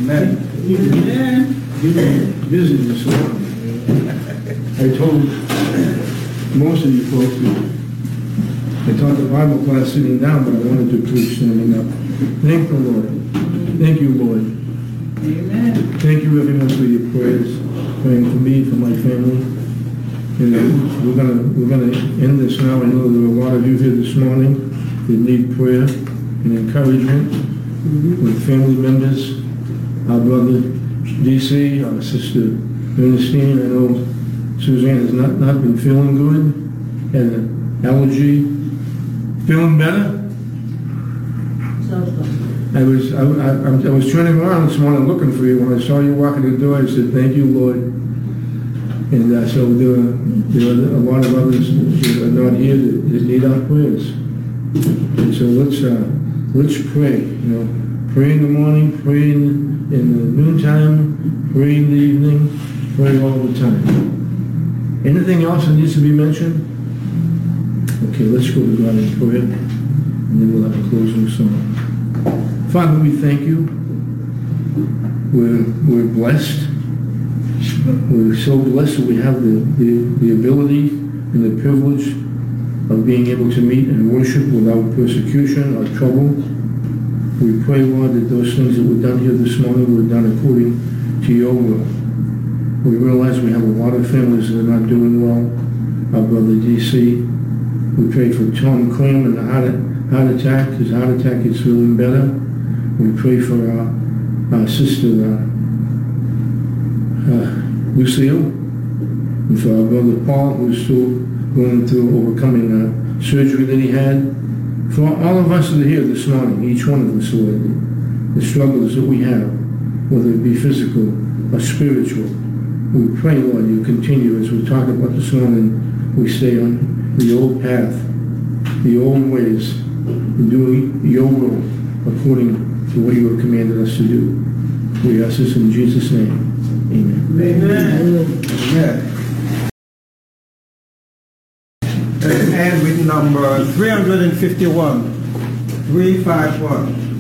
Amen. You've been busy this morning. I told most of you folks that I taught the Bible class sitting down, but I wanted to preach standing up. Thank the Lord. Thank you, Lord. Amen. Thank you, everyone, for your prayers, praying for me, for my family. And we're gonna end this now. I know there are a lot of you here this morning that need prayer and encouragement with family members. Our brother DC, our sister Ernestine. I know Suzanne has not been feeling good, had an allergy. Feeling better? I was turning around this morning looking for you. When I saw you walking the door, I said, "Thank you, Lord." And so there are a lot of others that are not here that need our prayers. And so let's pray. You know, pray in the morning, pray in the noontime, pray in the evening, pray all the time. Anything else that needs to be mentioned? Okay, let's go to God in prayer, and then we'll have a closing song. Father, we thank you. We're blessed. We're so blessed that we have the ability and the privilege of being able to meet and worship without persecution or trouble. We pray, Lord, that those things that were done here this morning were done according to your will. We realize we have a lot of families that are not doing well. Our brother DC, we pray for Tom Cram and the heart attack. His heart attack is feeling better. We pray for our sister Lucille, and for our brother Paul, who's still going through overcoming surgery that he had. For all of us that are here this morning, each one of us, Lord, the struggles that we have, whether it be physical or spiritual, we pray, Lord, you continue, as we talked about this morning, we stay on the old path, the old ways, and doing your will according to what you have commanded us to do. We ask this in Jesus' name. Amen. Amen. Amen. Let's end with number 351. 351.